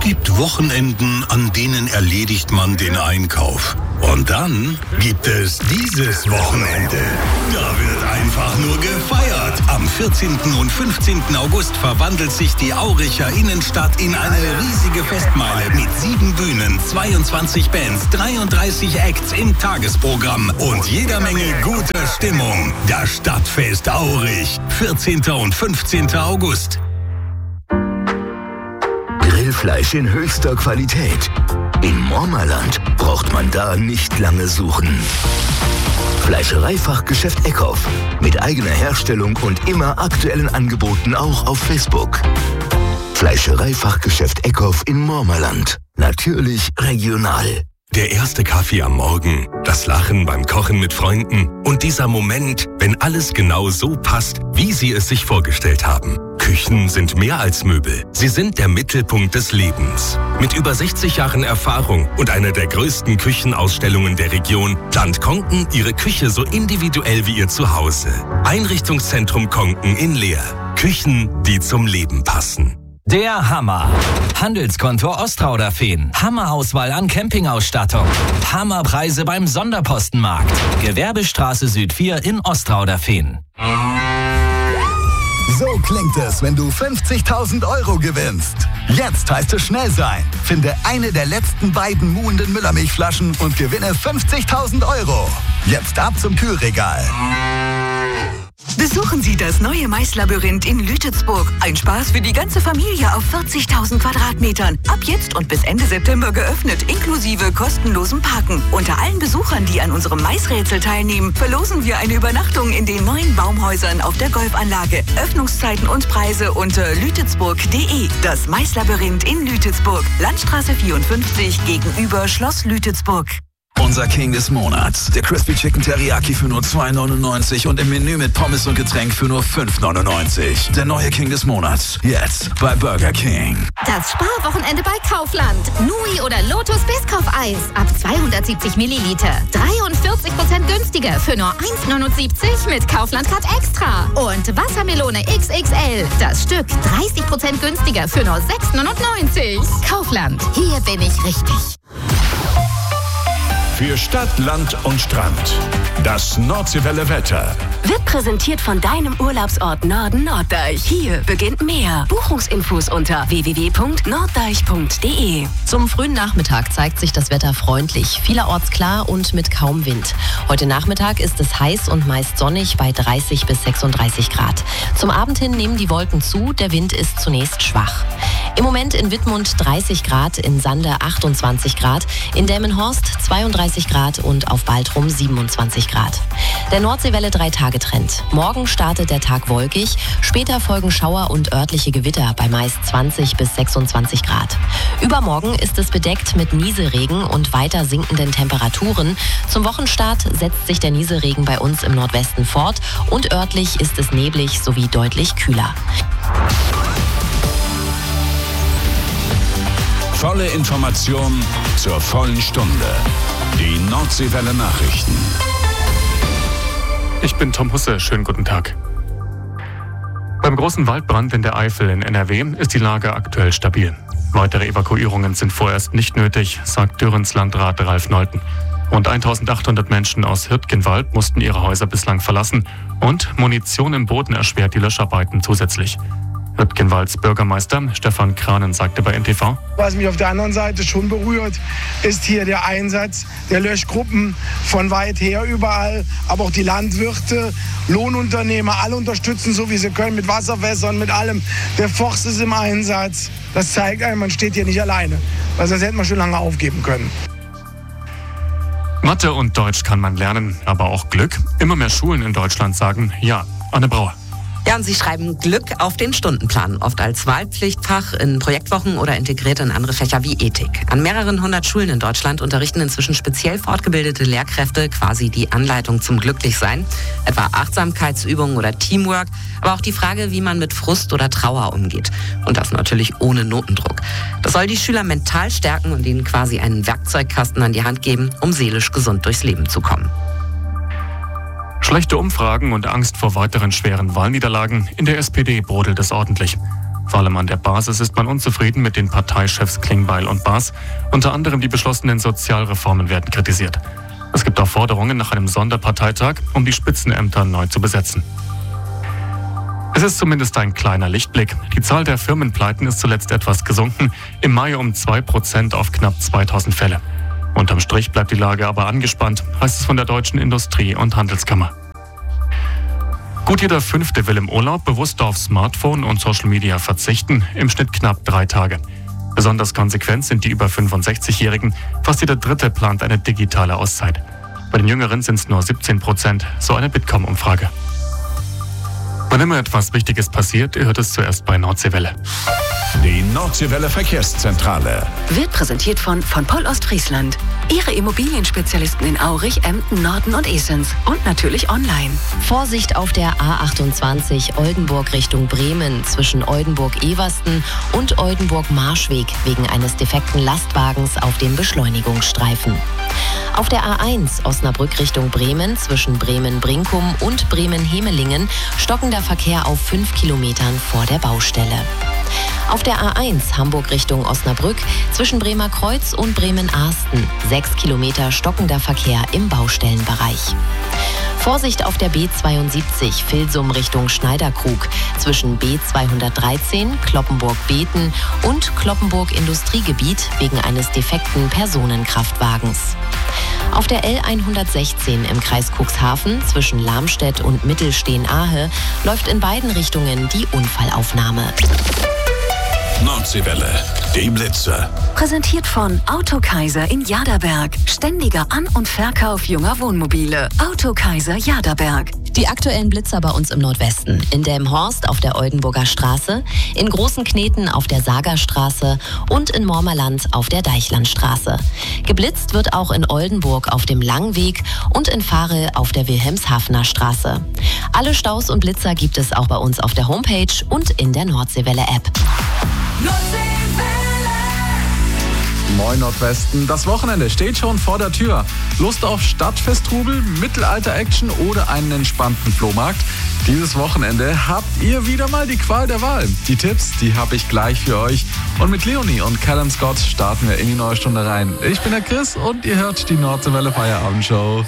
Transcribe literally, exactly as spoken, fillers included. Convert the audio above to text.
gibt Wochenenden, an denen erledigt man den Einkauf. Und dann gibt es dieses Wochenende. Da wird einfach nur gefeiert. Am vierzehnten und fünfzehnten August verwandelt sich die Auricher Innenstadt in eine riesige Festmeile mit sieben Bühnen, zweiundzwanzig Bands, dreiunddreißig Acts im Tagesprogramm und jeder Menge guter Stimmung. Das Stadtfest Aurich, vierzehnten und fünfzehnten August. Grillfleisch in höchster Qualität. In Mormerland braucht man da nicht lange suchen. Fleischereifachgeschäft Eckhoff. Mit eigener Herstellung und immer aktuellen Angeboten auch auf Facebook. Fleischereifachgeschäft Eckhoff in Mormerland. Natürlich regional. Der erste Kaffee am Morgen, das Lachen beim Kochen mit Freunden und dieser Moment, wenn alles genau so passt, wie Sie es sich vorgestellt haben. Küchen sind mehr als Möbel. Sie sind der Mittelpunkt des Lebens. Mit über sechzig Jahren Erfahrung und einer der größten Küchenausstellungen der Region plant Konken Ihre Küche so individuell wie Ihr Zuhause. Einrichtungszentrum Konken in Leer. Küchen, die zum Leben passen. Der Hammer. Handelskonto Ostrauderfehn. Hammerauswahl an Campingausstattung. Hammerpreise beim Sonderpostenmarkt. Gewerbestraße Süd vier in Ostrauderfehn. So klingt es, wenn du fünfzigtausend Euro gewinnst. Jetzt heißt es schnell sein. Finde eine der letzten beiden muhenden Müllermilchflaschen und gewinne fünfzigtausend Euro. Jetzt ab zum Kühlregal. Besuchen Sie das neue Maislabyrinth in Lütetsburg. Ein Spaß für die ganze Familie auf vierzigtausend Quadratmetern. Ab jetzt und bis Ende September geöffnet, inklusive kostenlosem Parken. Unter allen Besuchern, die an unserem Maisrätsel teilnehmen, verlosen wir eine Übernachtung in den neuen Baumhäusern auf der Golfanlage. Öffnungszeiten und Preise unter lütetsburg punkt de. Das Maislabyrinth in Lütetsburg. Landstraße vierundfünfzig gegenüber Schloss Lütetsburg. Unser King des Monats. Der Crispy Chicken Teriyaki für nur zwei neunundneunzig und im Menü mit Pommes und Getränk für nur fünf neunundneunzig. Der neue King des Monats. Jetzt bei Burger King. Das Sparwochenende bei Kaufland. Nui oder Lotus Biscoff-Eis ab zweihundertsiebzig Milliliter. dreiundvierzig Prozent günstiger für nur eins neunundsiebzig mit Kaufland Card Extra. Und Wassermelone X X L. Das Stück dreißig Prozent günstiger für nur sechs neunundneunzig. Kaufland. Hier bin ich richtig. Für Stadt, Land und Strand. Das Nordseewelle Wetter. Wird präsentiert von deinem Urlaubsort Norden Norddeich. Hier beginnt mehr. Buchungsinfos unter w w w punkt norddeich punkt de. Zum frühen Nachmittag zeigt sich das Wetter freundlich. Vielerorts klar und mit kaum Wind. Heute Nachmittag ist es heiß und meist sonnig bei dreißig bis sechsunddreißig Grad. Zum Abend hin nehmen die Wolken zu. Der Wind ist zunächst schwach. Im Moment in Wittmund dreißig Grad, in Sande achtundzwanzig Grad, in Delmenhorst zweiunddreißig Grad und auf Baltrum siebenundzwanzig Grad. Der Nordseewelle drei Tage Trend. Morgen startet der Tag wolkig, später folgen Schauer und örtliche Gewitter bei meist zwanzig bis sechsundzwanzig Grad. Übermorgen ist es bedeckt mit Nieselregen und weiter sinkenden Temperaturen. Zum Wochenstart setzt sich der Nieselregen bei uns im Nordwesten fort und örtlich ist es neblig sowie deutlich kühler. Volle Information zur vollen Stunde. Die Nordseewelle Nachrichten. Ich bin Tom Husse, schönen guten Tag. Beim großen Waldbrand in der Eifel in N R W ist die Lage aktuell stabil. Weitere Evakuierungen sind vorerst nicht nötig, sagt Dürrens Landrat Ralf Nolten. Rund eintausendachthundert Menschen aus Hürtgenwald mussten ihre Häuser bislang verlassen und Munition im Boden erschwert die Löscharbeiten zusätzlich. Hürtgenwalds Bürgermeister Stefan Kranen sagte bei N T V: Was mich auf der anderen Seite schon berührt, ist hier der Einsatz der Löschgruppen von weit her überall, aber auch die Landwirte, Lohnunternehmer, alle unterstützen so wie sie können, mit Wasserfässern, mit allem. Der Forst ist im Einsatz. Das zeigt einem, man steht hier nicht alleine, weil sonst hätten wir schon lange aufgeben können. Mathe und Deutsch kann man lernen, aber auch Glück. Immer mehr Schulen in Deutschland sagen ja. Anne Brauer. Ja, und sie schreiben Glück auf den Stundenplan, oft als Wahlpflichtfach in Projektwochen oder integriert in andere Fächer wie Ethik. An mehreren hundert Schulen in Deutschland unterrichten inzwischen speziell fortgebildete Lehrkräfte quasi die Anleitung zum Glücklichsein, etwa Achtsamkeitsübungen oder Teamwork, aber auch die Frage, wie man mit Frust oder Trauer umgeht. Und das natürlich ohne Notendruck. Das soll die Schüler mental stärken und ihnen quasi einen Werkzeugkasten an die Hand geben, um seelisch gesund durchs Leben zu kommen. Schlechte Umfragen und Angst vor weiteren schweren Wahlniederlagen. In der S P D brodelt es ordentlich. Vor allem an der Basis ist man unzufrieden mit den Parteichefs Klingbeil und Baas. Unter anderem die beschlossenen Sozialreformen werden kritisiert. Es gibt auch Forderungen nach einem Sonderparteitag, um die Spitzenämter neu zu besetzen. Es ist zumindest ein kleiner Lichtblick. Die Zahl der Firmenpleiten ist zuletzt etwas gesunken, im Mai um zwei Prozent auf knapp zweitausend Fälle. Unterm Strich bleibt die Lage aber angespannt, heißt es von der Deutschen Industrie- und Handelskammer. Gut jeder Fünfte will im Urlaub bewusst auf Smartphone und Social Media verzichten, im Schnitt knapp drei Tage. Besonders konsequent sind die über fünfundsechzigjährigen, fast jeder Dritte plant eine digitale Auszeit. Bei den Jüngeren sind es nur siebzehn Prozent, so eine Bitkom-Umfrage. Wann immer etwas Wichtiges passiert, ihr hört es zuerst bei Nordseewelle. Die Nordseewelle Verkehrszentrale wird präsentiert von von Poll Ostfriesland. Ihre Immobilienspezialisten in Aurich, Emden, Norden und Esens und natürlich online. Vorsicht auf der A achtundzwanzig Oldenburg Richtung Bremen zwischen Oldenburg-Eversten und Oldenburg-Marschweg wegen eines defekten Lastwagens auf dem Beschleunigungsstreifen. Auf der A eins Osnabrück Richtung Bremen zwischen Bremen-Brinkum und Bremen-Hemelingen stockender Verkehr auf fünf Kilometern vor der Baustelle. Auf der A eins Hamburg Richtung Osnabrück zwischen Bremer Kreuz und Bremen-Arsten sechs Kilometer stockender Verkehr im Baustellenbereich. Vorsicht auf der B zweiundsiebzig Vilsum Richtung Schneiderkrug zwischen B zweihundertdreizehn Kloppenburg-Beten und Kloppenburg-Industriegebiet wegen eines defekten Personenkraftwagens. Auf der L hundertsechzehn im Kreis Cuxhaven zwischen Lamstedt und Mittelstehen-Ahe läuft in beiden Richtungen die Unfallaufnahme. Nordseewelle, die Blitzer. Präsentiert von Autokaiser in Jaderberg. Ständiger An- und Verkauf junger Wohnmobile. Autokaiser Jaderberg. Die aktuellen Blitzer bei uns im Nordwesten. In Delmenhorst auf der Oldenburger Straße, in Großen Kneten auf der Sagerstraße und in Mormerland auf der Deichlandstraße. Geblitzt wird auch in Oldenburg auf dem Langweg und in Fahrel auf der Wilhelmshavener Straße. Alle Staus und Blitzer gibt es auch bei uns auf der Homepage und in der Nordseewelle-App. Moin Nordwesten, das Wochenende steht schon vor der Tür. Lust auf Stadtfesttrubel, Mittelalter-Action oder einen entspannten Flohmarkt? Dieses Wochenende habt ihr wieder mal die Qual der Wahl. Die Tipps, die habe ich gleich für euch. Und mit Leonie und Callum Scott starten wir in die neue Stunde rein. Ich bin der Chris und ihr hört die Nordseewelle Feierabendshow.